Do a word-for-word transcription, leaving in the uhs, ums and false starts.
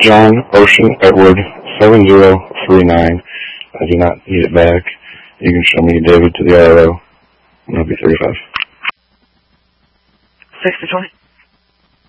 John Ocean Edward seven zero three nine. I do not need it back. You can show me David to the R O. And I'll be thirty-five. six to twenty.